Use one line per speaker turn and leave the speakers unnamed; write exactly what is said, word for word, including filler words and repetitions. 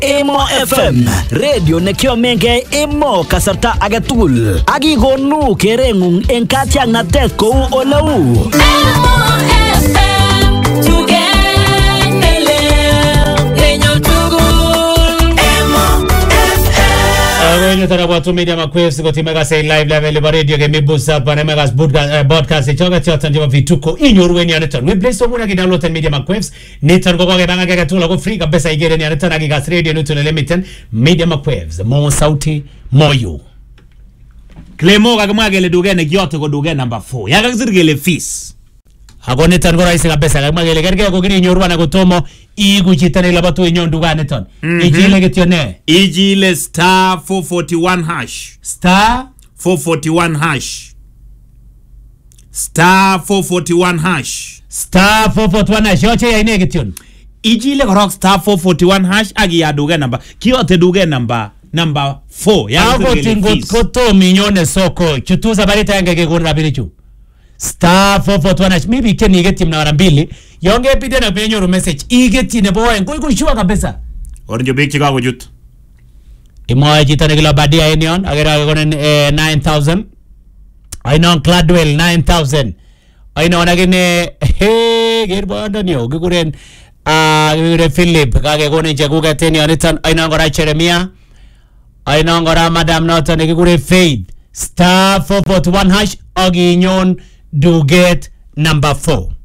Emo F M, radio nekiomenge emo kasarta agetugul. Agi gonu kerengung en katiangnatet kou oleu.
Emo F M, together, enyo tugul. Emo F M.
Wenye tana watu media makwesi kwa timega say live level ba radio game busa pa na megas podcast choga chota ndio vituko inyoru weni anetan we place omuna ki download media makwesi netan go kwa banga ga tula go free kabisa igere ni anetan agi gas radio nutu limited media makwesi mo sauti moyo Clemo ga mwagele dugene gyote go dugene number four yaga zirgele fees Agone tan go raisi kabisa ga mwagele gerge go giri nyoru na gotomo igu chitane labatu inyon dugane ton ijile getione
ijile star four forty-one hash
star
four forty-one hash star four forty-one hash
star four forty-one hash yoche ya ine getion
ijile korok star four forty-one hash agi ya duge number kiyote duge number number four
ya go tingot koto minyone soko chutuza barita yange gegura bilichu star four forty-one hash maybe keni getim na mara mbili yonge pide na penyo message igeti ne boy ngo ikushua kabisa
orinjo big chicago jut
imo jitane kila badia enion agera gonen nine thousand I know Gladwell nine thousand I know nagine he gerbanda niyo giguren ah gigure Philip kage gonen jaguga teni anitan I know ngora Jeremia I know ngora Madam Norton gigure Faith star four forty-one hash agi nyon do get number four